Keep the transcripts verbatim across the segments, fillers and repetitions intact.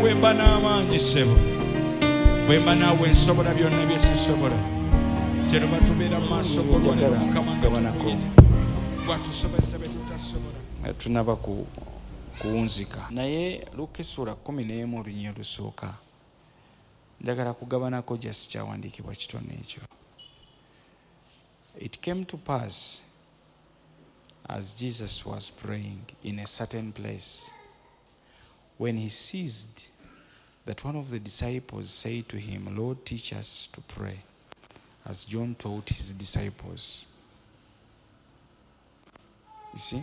bwemba n'amaanyi ssebo, bwemba naawe nsobola byonna byesisobola, kyeruba tubeera mu maaso g'olwanira Mukama nga tukuyita bw'atusobozesa bye tutasobola. Tunaba ku kuwunzika naye Luka essula kkumi n'emu olunyiriri olusooka njagala kugabanako just kyawandiikibwa kitone ekyo. It came to pass as Jesus was praying in a certain place, when he ceased, that one of the disciples said to him, Lord, teach us to pray, as John taught his disciples. You see?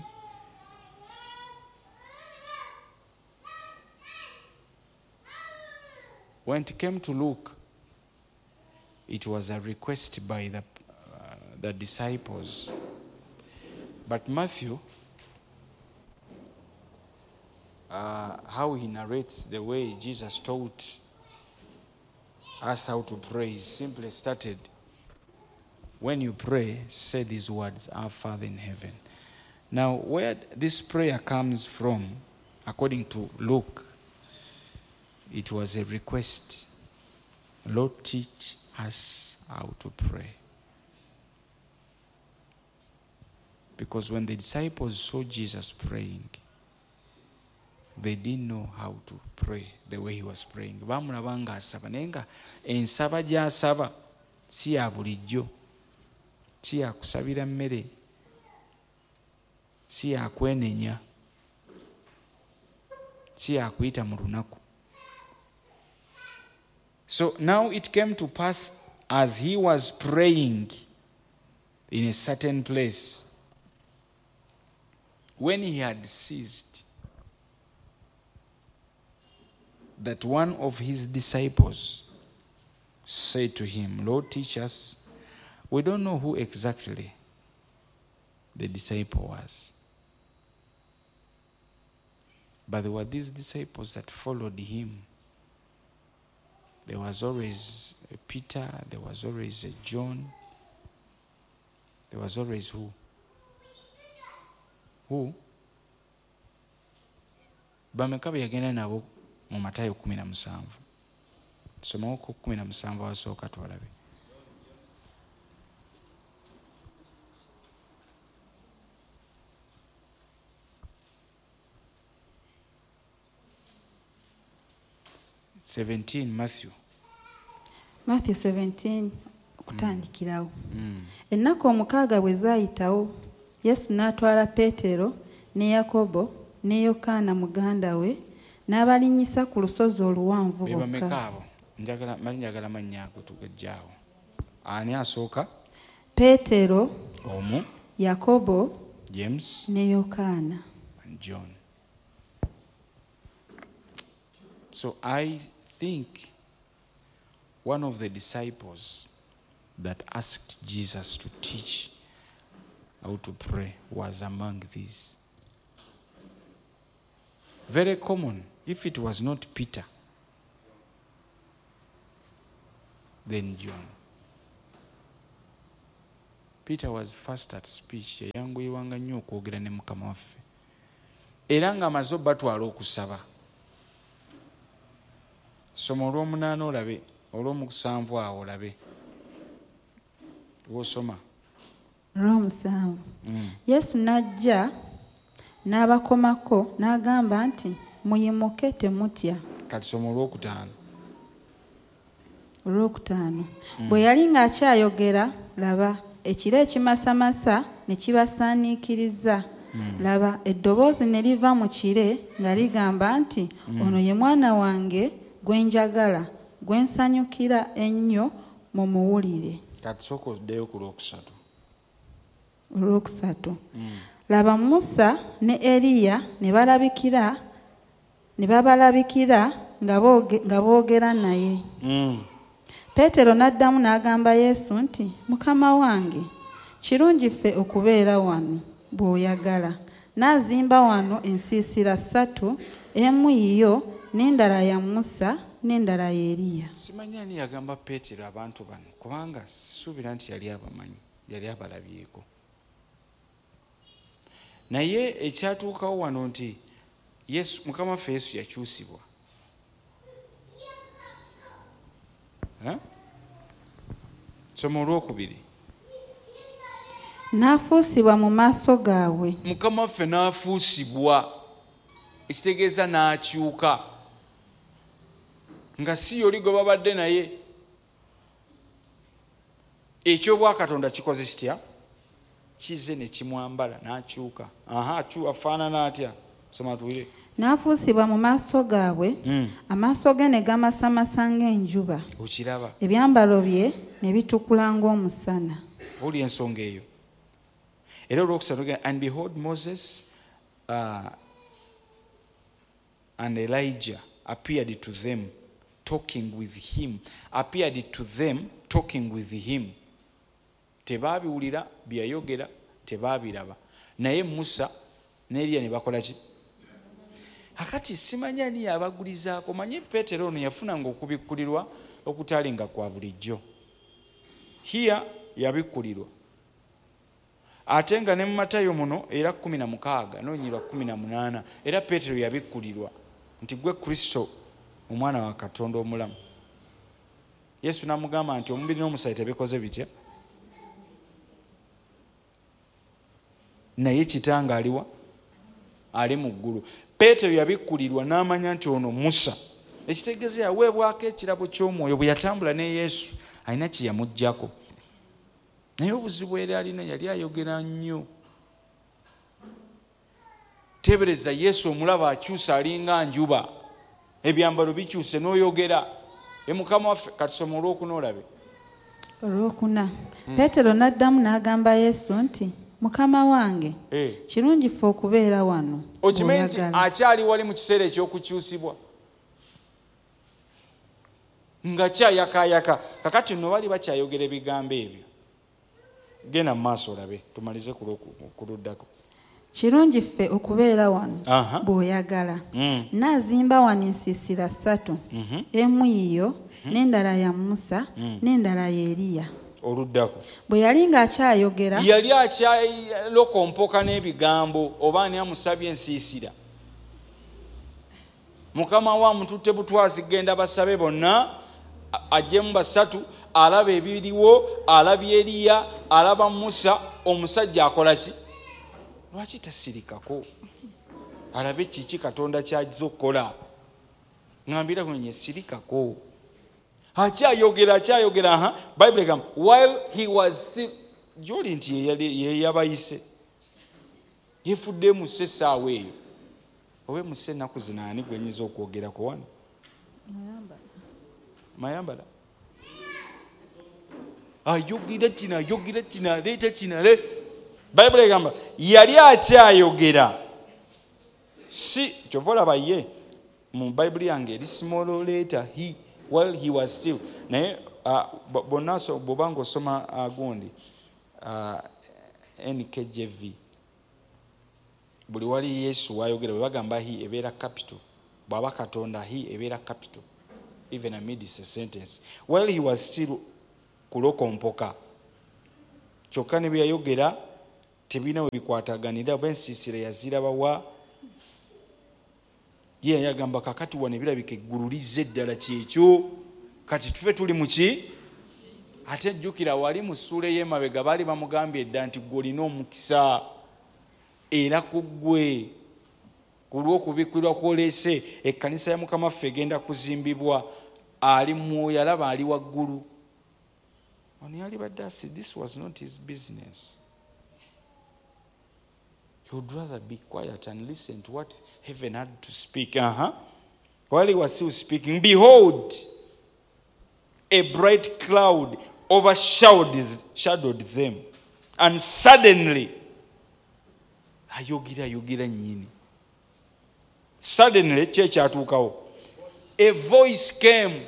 When it came to Luke, it was a request by the, uh, the disciples. But Matthew, uh, how he narrates the way Jesus taught us how to pray, he simply started, when you pray, say these words, Our Father in heaven. Now, where this prayer comes from, according to Luke, it was a request. Lord, teach us how to pray. Because when the disciples saw Jesus praying, they didn't know how to pray the way he was praying. Bamulaba nga asaba naye nga ensaba gy'asaba si ya bulijjo, si ya kusabira mmere, si ya kwenenya, si ya kuyita mu lunaku. So now it came to pass as he was praying in a certain place, when he had ceased, that one of his disciples said to him, Lord, teach us. We don't know who exactly the disciple was, but there were these disciples that followed him. There was always a Peter, there was always a John, there was always who? Who? Bameka be yagenda nabo mu Matayo kumi na musanvu. Somawo ku kumi na musanvu awasooka twalabe. seventeen Matthew. Matthew seventeen kutandikirawo. Mm. Ennaku omukaaga bwe zaayitawo, Yesu n'atwala Peetero ne Yakobo ne Yokaana muganda we n'abalinnyisa ku lusozi oluwanvu bokka. Bebameka abo? Njagala mali njagala mannya ago tugajjaawo. Ani asooka? Peetero, omu, Yakobo, James ne Yokaana, and John. So I think one of the disciples that asked Jesus to teach how to pray was among these. Very common. If it was not Peter, then John. Peter was fast at speech. Yayanguyirwanga nnyo okwogera ne Mukama waffe. Era ng'amaze obbatwala okusaba. Soma olw'omunaana olabe, olw'omusanvu awo olabe. Wosoma. Olw'omusanvu. Mm. Yesu n'ajja n'abakomako n'agamba nti muyimuke temutya. Kati soma olw'okutaano. Olw'okutaano. Mm. Bwe yali ng'akyayogera, laba ekiro ekimasamasa ne kibasaaniikiriza. Mm. Laba eddoboozi ne liva mu kire nga ligamba nti mm. ono ye mwana wange gwe njagala, gwe nsanyukira ennyo mumuwulire. Kati sooka oddeyo ku lwokusatu. Olwokusatu. Mm. Laba Musa ne Eriya ne balabikira ne babalabikira nga boogera naye. Mm. Peetero n'addamu n'agamba Yesu nti, Mukama wange, kirungi ffe okubeera wano bw'oyagala. N'azimba wano ensiisira ssatu, emu yiyo n'endala ya Musa n'endala ya Eriya. Simanyi ani yagamba Peetero abantu bano kubanga sisuubira nti yali abamanyi, yali abalabyeko. Naye ekyatuukawo wano nti Yesu, Mukama waffe Yesu yakyusibwa. eh? Soma olwokubiri. N'afuusibwa mu maaso gaabwe. Mukama waffe n'afuusibwa, ekitegeeza n'akyuka, nga si yoli gwe babadde naye. Ekyobwakatonda kikoze kitya? Kize ne kimwambala n'akyuka. Aha, afaanana atya? Soma tuwire. N'afuusibwa mu maaso gaabwe, Mm. amaaso ge ne gamasamasa ng'enjuba, Okiraba? ebyambalo bye ne bitukula ng'omusana. Oli ensonga eyo. Era olwokusatu, and behold, Moses uh, and Elijah appeared to them talking with him. Appeared to them talking with him. Tebabiwulira byayogera, tebabiraba. Naye Musa ne Eliya ne bakola ki? Akati simanyi ani yabagulizaako. Manyi Peetero ono yafunanga okubikkulirwa okutalinga kwa bulijjo. Hiya yabikkulirwa. Ate nga ne mu Matayo muno era kumi na mukaaga noonyirwa kumi na munaana era Peetero yabikkulirwa nti gwe Kristo omwana wa Katonda omulamu. Yesu n'amugamba nti omubiri n'omusaayi tebikoze bitya, naye kitanga aliwa? Ali mu ggulu. Peetero yabikkulirwa n'amanya nti ono Musa. Ekitegeeza yaweebwako ekirabo ky'omwoyo bwe yatambula ne Yesu, alina kye yamuggyako. Naye obuzibu era alina yali ayogera nnyo. Tebereza Yesu omulaba akyusa alinga njuba, ebyambalo bikyuse n'oyogera. E Mukama waffe katusoma olwokuna olabe. Olwokuna. Peetero n'addamu n'agamba Yesu nti, Mukama wange, Eh. kirungi ffe okubeera wano. Okimanyi nti bw'oyagala. akyali wali mu kiseera eky'okukyusibwa, nga kyayakayaka. Kakati nno bali bakyayogera ebigambo ebyo. Genda mu maaso olabe, tumalize ku luddako. Kirungi ffe okubeera wano Aha. bw'oyagala. Mm. N'azimba wano ensiisira ssatu, emu yiyo, n'endala ya Musa, n'endala ya Eriya. Oluddako. Bwe yali ng'akyayogera, Yali akyalokompoka n'ebigambo, oba ani amusabye ensiisira. Mukama wa mututte butwazi, genda basabe bonna, ajjemu basatu, alaba ebiriwo, alabye Eriya, alaba Musa. Omusajja akola ki? Lwaki tasirikako? Alabe kiki Katonda ky'ajja okukola. Ngambira kwenye sirikako. Akyayogera akyayogera. Aha, Bible egamba while he was still, gyoli nti ye yabayise yefudde mu essaawa eyo. Owe mu ennaku zino ani gwenyiza okwogerako wano? Mayambala. Ayogera kino ayogera kino aleeta kino ale. Bible egamba yali akyayogera. Si kyova olaba ye mu Bible yange eri small letter he, while he was still. Naye bonna bw'obanga osoma agundi N K J V, buli wali Yesu wayogera bwe bagamba he ebeera capital, bw'aba Katonda he ebeera capital, even amidst a sentence. While he was still kulokompoka, kyokka ne bye yayogera tebirina we bikwataganira. B'ensiisira yaziraba wa? Ye yagamba kakati wano ebirabika eggulu lizze eddala kyekyo, kati tufe tuli mu ki? Ate jjukira wali mu ssuula ey'emabega baali bamugambye edda nti ggwe olina omukisa era ku ggwe ku lw'okubikkirwa kw'oleese ekkanisa ya Mukama waffe egenda kuzimbibwa. Ali mwoyo, alaba ali waggulu. Ono yali badde asi, this was not his business. He would rather be quiet and listen to what heaven had to speak. Uh-huh. While he was still speaking, behold, a bright cloud overshadowed shadowed them. And suddenly, ayogera ayogera nnyini. Suddenly, kye kyatuukawo. A voice came.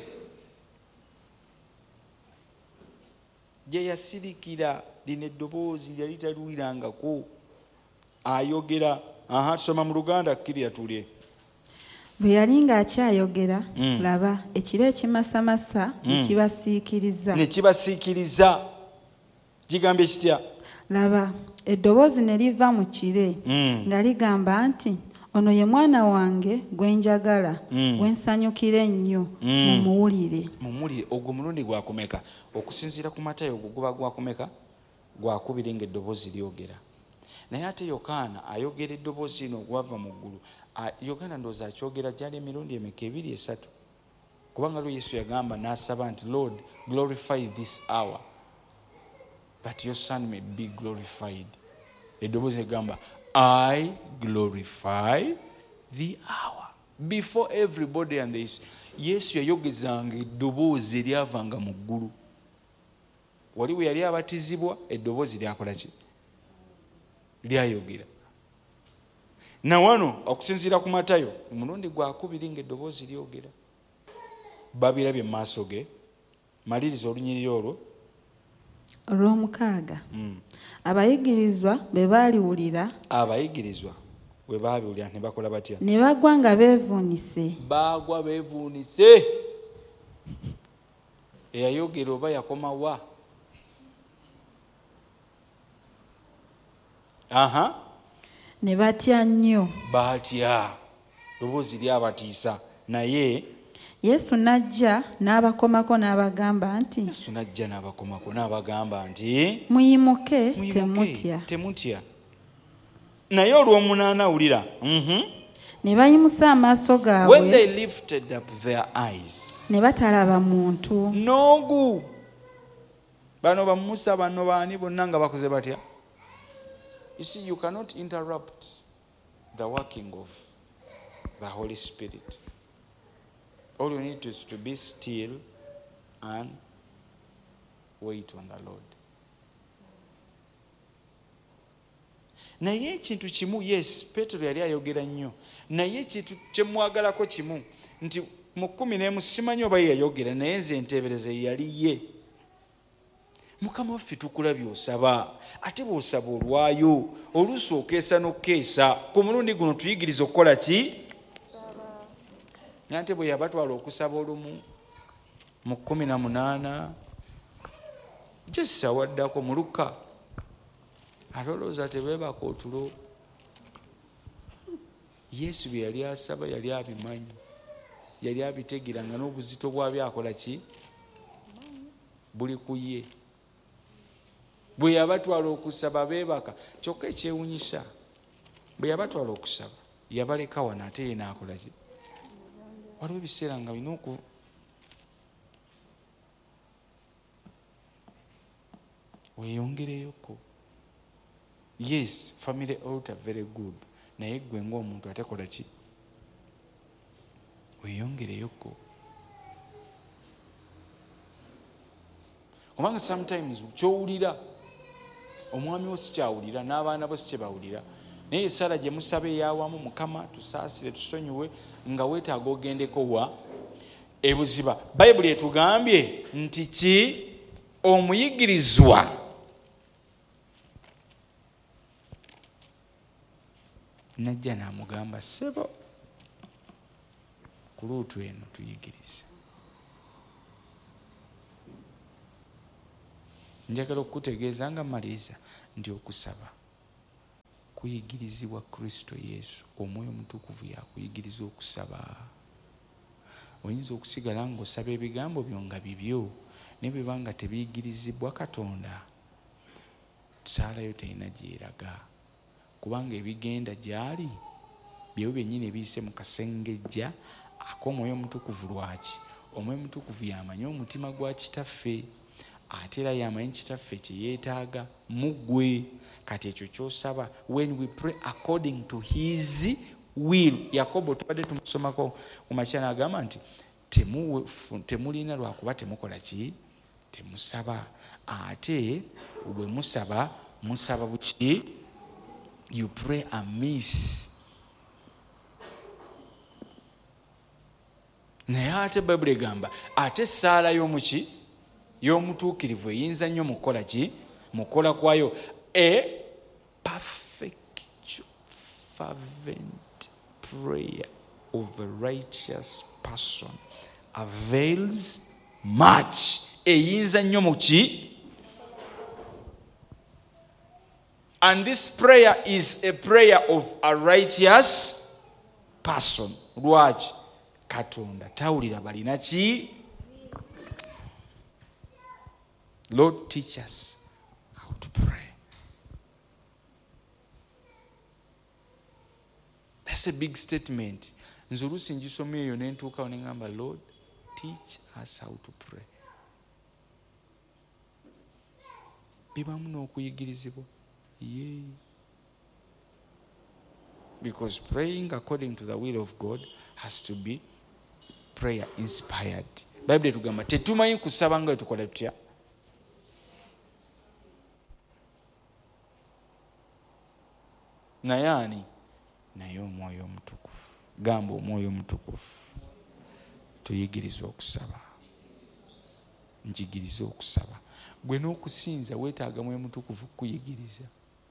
Gye yasirikira lino eddoboozi lyali taluwirangako. Ayogera. Aha, tusoma mu Luganda kkirya tulye. bwe yali ng'akyayogera, laba ekiro ekimasamasa ne kibasiikiriza. Ne kibasiikiriza. Kigambye kitya? Laba eddoboozi ne liva mu kire nga ligamba nti, ono ye mwana wange gwe njagala Mm. gwe nsanyukira ennyo Mm. mumuwulire. mumuli ogwo mulundi gwakumeka okusinziira ku Matayo ogwo guba gwakumeka gwakubiri ng'eddoboozi lyogera. Naye ate Yokaana ayogera eddoboozi lino gwava mu ggulu. A- Yokaana ndowooza akyogera gyali emirundi emeka ebiri esatu, kubanga lwe Yesu yagamba n'asaba nti Lord glorify this hour that your son may be glorified. Eddoboozi egamba I glorify the hour before everybody and this. Yesu yayogezanga eddoboozi eryavanga mu ggulu. Wali bwe yali abatizibwa eddoboozi lyakola ki? Lyayogera. Na wano okusinziira ku Matayo omulundi gwakubiri ng'eddoboozi lyogera. Babirabye mu maaso ge. Maliriza olunyiriri olwo. Olw'omukaaga Mm. abayigirizwa bwe baaliwulira Abayigirizwa bwe baabiwulira ne bakola batya? ne bagwa nga beevuunise. Baagwa beevuunise. Eyayogera oba yakoma wa? Aha. Ne batya nnyo. Batya. Ddoboozi lyabatiisa. Naye Yesu n'ajja n'abakomako n'abagamba nti Yesu n'ajja n'abakomako n'abagamba nti muyimuke "Muyimuke, temutya." temutya. Naye olw'omunaana wulira. Mhm. Ne bayimusa amaaso When gaabwe they lifted up their eyes. ne batalaba muntu. Noogu. Bano ba Musa bano baani bonna nga bakoze batya? You see, you cannot interrupt the working of the Holy Spirit. All you need is to be still and wait on the Lord. Naye ekintu kimu, yes, Petero yali ayogera nnyo. Naye ekintu kye mwagalako kimu nti mu kkumi n'emu simanyi oba ye yayogera, naye nze enteebereze yali ye. Mukama waffe tukulabye osaba, ate bw'osaba olwayo, oluusi okeesa n'okeesa. Ku mulundi guno tuyigiriza okukola ki? Nante bwe yabatwala okusaba olumu mu kkumi na munaana gyessa waddako mu Luka, ate olowooza tebeebaka otulo. Yesu bye yali asaba yali abimanyi, yali abitegeera nga n'obuzito bwabyo akola ki? Buli ku ye. Bwe yabatwala okusaba beebaka. Kyokka ekyewunyisa, bwe yabatwala okusaba yabaleka wano ate ye n'akola ki? Waliwo ebiseera nga bina oku weeyongereyoko. Yes, family altar very good. Naye gwe ng'omuntu ate kola ki? Weeyongereyoko. Kubanga sometimes kyowulira omwami wo si kyawulira, n'abaana bo si kye bawulira. Naye esaala gye musaba ey'awamu, Mukama tusaasire tusonyiwe, nga weetaaga ogendeko wa ebuziba. Bayibuli etugambye nti ki? Omuyigirizwa najja n'amugamba, ssebo ku luutu eno tuyigirize. Njagala okukutegeeza nga maliriza nti okusaba kuyigirizibwa Kristo Yesu. Omwoyo Omutukuvu yakuyigiriza okusaba. Oyinza okusigala ng'osaba ebigambo byo nga bibyo, naye bwe banga tebiyigirizibwa Katonda, saalayo terina gyeraga, kubanga ebigenda gy'ali byebyo byennyini ebiyise mu kasengejja ak'Omwoyo Omutukuvu. Lwaki? Omwoyo Omutukuvu yamanyi omutima gwa Kitaffe, ate era yamanyi Kitaffe kye yeetaaga mu ggwe. Kati ekyo ky'osaba, when we pray according to his will. Yakobo tubadde tumusomako ku makya n'agamba nti temulina lwakuba temukola ki? Temusaba. Ate bwe musaba, musaba buki? You pray amiss. Naye ate Bayibuli egamba ateessaala y'omuki? Y'omutuukirivu eyinza nnyo mukola ki? Mukola kwayo. A perfect fervent prayer of a righteous person avails much. Eyinza nnyo muki? And this prayer is a prayer of a righteous person. Lwaki? Katonda tawulira balina ki? Lord, teach us how to pray. That's a big statement. Nze oluusi ngisoma eyo ne ntuukawo ne ngamba, Lord, teach us how to pray. Bibamu n'okuyigirizibwa. Yeah. Because praying according to the will of God has to be prayer inspired. Bible tugamba tetumanyi kusaba nga tukola tutya. Naye ani? Naye Omwoyo Omutukuvu. Gamba Omwoyo Omutukuvu. Tuyigirize okusaba. Njigirize okusaba. Gwe n'okusinza weetaaga Mwoyo Mutukuvu kuyigiriza.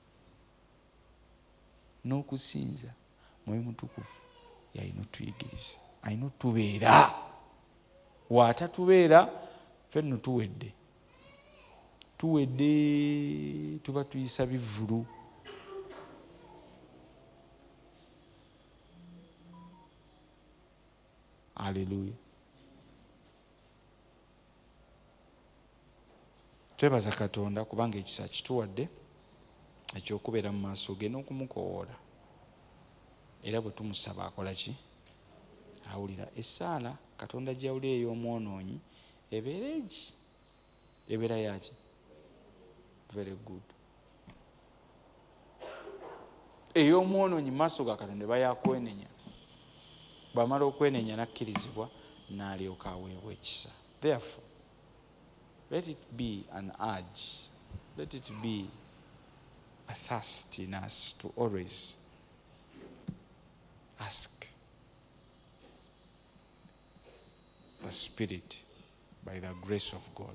N'okusinza Mwoyo Mutukuvu yalina otuyigiriza. Alina otubeera. Waatatubeera ffenno tuwedde. Tuwedde tuba tuyisa bivvulu. Hallelujah. Twebaza Katonda kubanga ekisa kituwadde ekyokubeera mu maaso ge n'okumukowoola. Era bwe tumusaba akola ki? Awulira. Essaala Katonda gy'awulira ey'omwonoonyi ebeera egi? Ebeera yaki? Very good. Ey'omwonoonyi maaso ga Katonda eba yakwenenya. Bw'amala okwenenya n'akkirizibwa n'alyoka aweebwa ekisa. Therefore, let it be an urge. Let it be a thirst in us to always ask the Spirit by the grace of God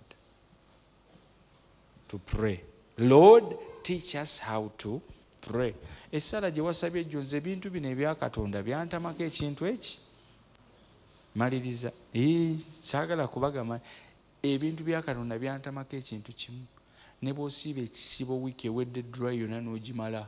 to pray. Lord, teach us how to pray. Essala gye wasabye ejjonze ebintu bino ebya Katonda byantamako ekintu eki. Maliriza. Eh, saagala kubagamba ebintu bya Katonda byantamako ekintu kimu. Ne bw'osiiba ekisibo wiiki ewedde dry yonna n'ogimala.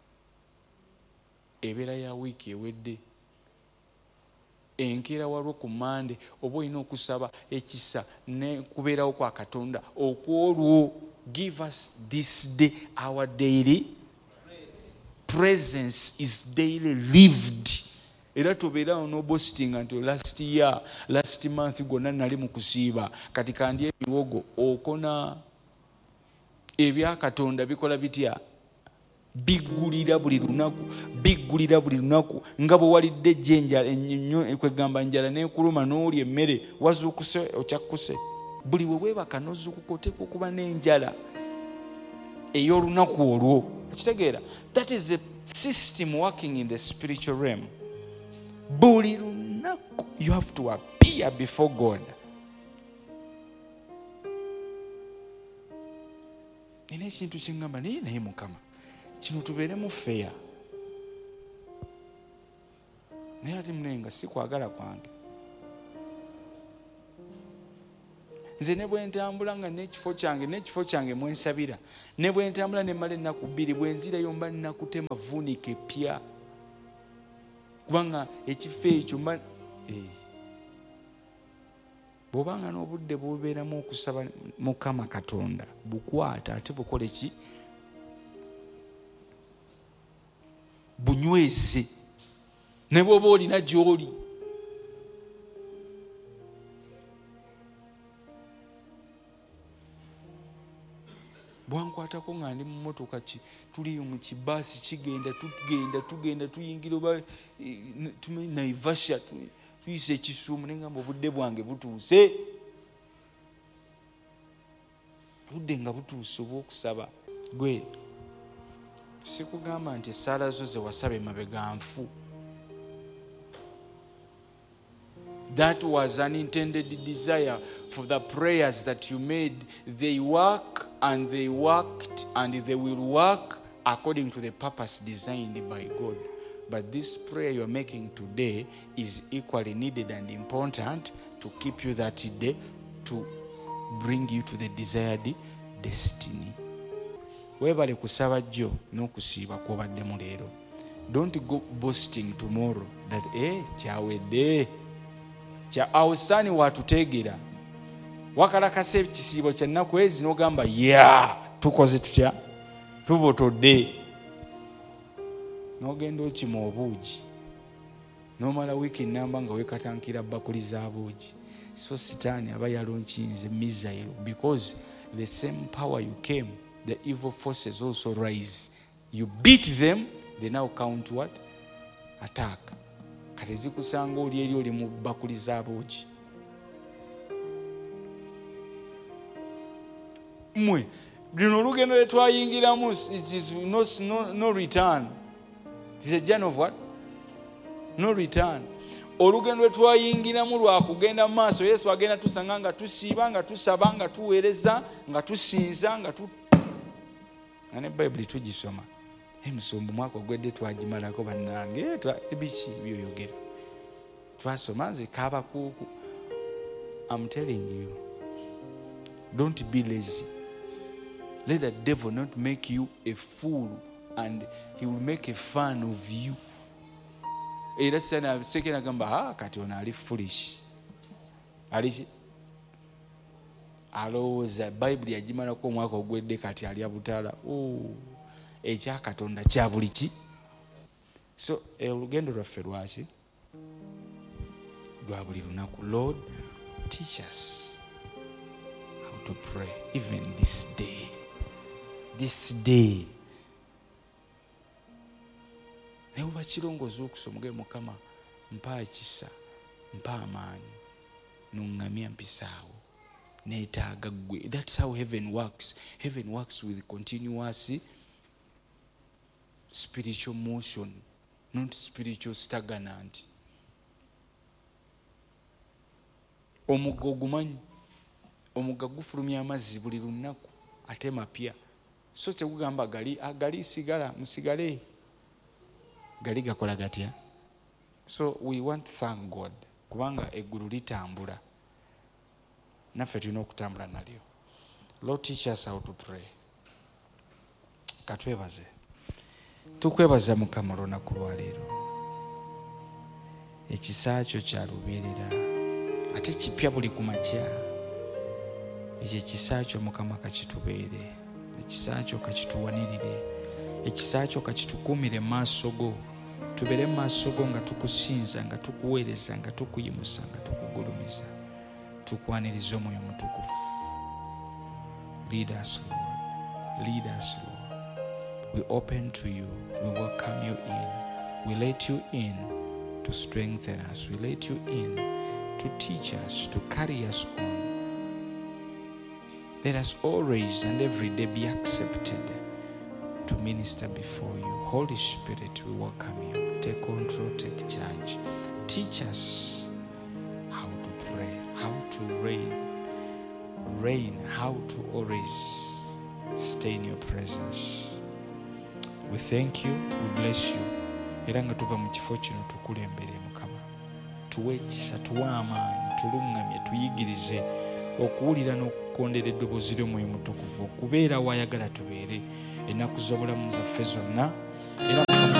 Ebeera ya wiiki ewedde. Enkeera walwo ku Mande oba olina okusaba ekisa ne kubeerawo kwa Katonda okwolwo. Give us this day our daily presence is daily lived. Era tobeerawo n'obositinga nti last year, last month gonna nali mu kusiiba kati kandi ebiwogo okona. Ebya Katonda bikola bitya? Biggulira buli lunaku, biggulira buli lunaku. Nga bwe walidde ejjenja ennyo kwegamba njala n'ekuluma n'olya emmere wazuukuse okyakkuse. Buli we weebaka n'ozuukuka oteekwa okuba n'enjala ey'olunaku olwo. Ekitegeera? That is a system working in the spiritual realm. Buli lunaku you have to appear before God. Nina ekintu kyengamba naye naye Mukama kino tubeeremu feya. Naye ate munenga si kwagala kwange. Nze ne bwe ntambula nga n'ekifo kyange n'ekifo kyange mwensabira, ne bwe ntambula ne mmala ennaku bbiri bwe nzirayo mba nnakutema vuunika epya. Kubanga ekifo ekyo mba bw'obanga n'obudde bw'obeeramu okusaba Mukama Katonda bukwata ate bukole ki? Bunywese. Ne bw'oba olina gy'oli. Bwankwatako nga ndi mu mmotoka tuli mu kibaasi kigenda tugenda tugenda tuyingira oba tumanyi Naivasha tuyise ekisuumu ne ngamba obudde bwange butuuse. Budde nga butuuse obw'okusaba. Gwe sikugamba nti essaala zo ze wasaba emabega nfu. That was an intended desire for the prayers that you made. They work and they worked and they will work according to the purpose designed by God. But this prayer you're making today is equally needed and important to keep you that day, to bring you to the desired destiny. Webale kusaba jjo n'okusiiba kw'obaddemu leero. Don't go boasting tomorrow that eh kyawedde kya awusani watuteegera wakalakase ekisiibo kya nnaku ezi n'ogamba ya tukoze tutya tubotodde n'ogenda okima obuugi n'omala wiiki namba nga weekatankira bakuli za buugi. So sitaani aba yalonkinze missile because the same power you came, the evil forces also rise. You beat them, they now count what? Attack. Kati zikusanga oli eri oli mu bakuli za buugi. Mwe lino olugendo lwe twayingiramu, it is no, no, no return. It is a journey of what? No return. Olugendo lwe twayingiramu lwa kugenda maaso. Yesu agenda tusanga nga tusiiba, nga tusaba, nga tuweereza, nga tusinza, nga tu ane Bible tugisoma. Emisombo mwaka ogwedde twagimalako bannange ebiki byoyogera twasoma nze kaba kuku. I'm telling you, don't be lazy. Let the devil not make you a fool and he will make a fun of you. Era sana sekena gamba ha kati ona ali foolish ali alowooza Bible yagimalako omwaka ogwedde kati ali abutala. Oh, ekya Katonda kya buli ki. So olugendo lwaffe lwaki lwa buli lunaku. Lord, teach us how to pray even this day. This day. Newe bakirongooza okusoma ge Mukama mpa ekisa mpa amaanyi n'oŋŋamya mpisaawo neetaaga ggwe. That's how heaven works. Heaven works with continuous spiritual motion, not spiritual stagnant. Omugga ogumanyi, omugga gufulumya amazzi buli lunaku ate mapya. So tegugamba gali agali sigala musigale gali gakola gatya. So we want to thank God kubanga eggulu litambula naffe tulina okutambula nalyo. Lord, teach us how to pray. Katwebaze. Tukwebaza Mukama olunaku lwa leero. Ekisa kyo kya lubeerera ate kipya buli ku makya. Ekyo ekisa kyo Mukama kakitubeere. Ekisa kyo kakituwanirire. Ekisa kyo kakitukuumire mu maaso go. Tubeere mu maaso go nga tukusinza, nga tukuweereza, nga tukuyimusa, nga tukugulumiza. Tukwaniriza Omwoyo Mutukuvu. Lead us, Lord. Lead us, Lord. We open to you. We welcome you in. We let you in to strengthen us. We let you in to teach us, to carry us on. Let us always and every day be accepted to minister before you. Holy Spirit, we welcome you. Take control, take charge. Teach us how to pray, how to reign, reign, how to always stay in your presence. We thank you, we bless you. Era nga tuva mu kifo kino tukulembere Mukama. Tuwe ekisa, tuwe amaanyi, tulungamye, tuyigirize okuwulira n'okukondera eddoboozi ly'Omwoyo Mutukuvu, okubeera wayagala tubeere ennaku z'obulamu zaffe zonna. Era